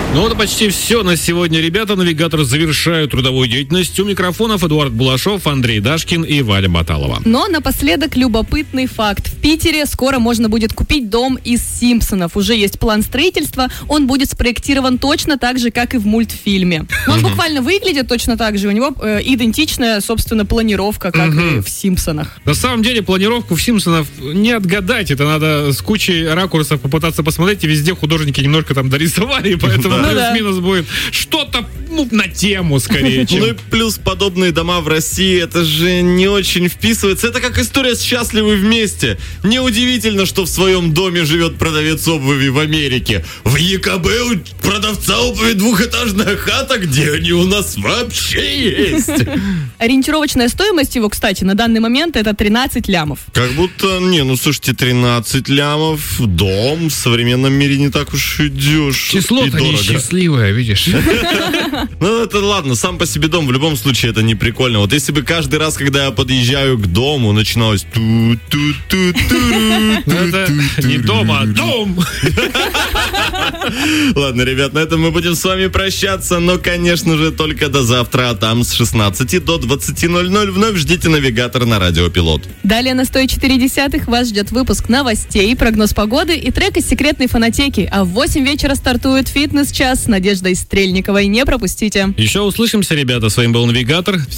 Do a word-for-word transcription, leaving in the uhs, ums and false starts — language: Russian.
Ну вот почти все на сегодня, ребята. Навигатор завершают трудовую деятельность. У микрофонов Эдуард Булашов, Андрей Дашкин и Валя Баталова. Но напоследок любопытный факт. В Питере скоро можно будет купить дом из «Симпсонов». Уже есть план строительства. Он будет спроектирован точно так же, как и в мультфильме. Но он буквально выглядит точно так же. У него э, идентичная, собственно, планировка, как и в «Симпсонах». На самом деле планировку в «Симпсонов» не отгадать. Это надо с кучей ракурсов попытаться посмотреть. И везде художники немножко там дорисовали, поэтому плюс-минус будет что-то ну, на тему, скорее, чем... Ну и плюс подобные дома в России, это же не очень вписывается. Это как история с «Счастливы вместе». Неудивительно, что в своем доме живет продавец обуви в Америке. В ЕКБ у продавца обуви двухэтажная хата, где они у нас вообще есть. Ориентировочная стоимость его, кстати, на данный момент это тринадцать лямов. Как будто, не, ну слушайте, тринадцать лямов, дом в современном мире не так уж и дешево. Число-то несчастливое, видишь. Ну, это ладно, сам по себе дом, в любом случае, это не прикольно. Вот если бы каждый раз, когда я подъезжаю к дому, начиналось ту-ту-ту-ту. Это не дом, а дом. Ладно, ребят, на этом мы будем с вами прощаться, но, конечно же, только до завтра, а там с шестнадцати до двадцати ноль-ноль вновь ждите «Навигатор» на Радио Пилот. Далее на сто четыре десятых вас ждет выпуск новостей, прогноз погоды и трек из секретной фонотеки. А в восемь вечера стартует фитнес-час с Надеждой Стрельниковой. Не пропустите. Еще услышимся, ребята. С вами был «Навигатор».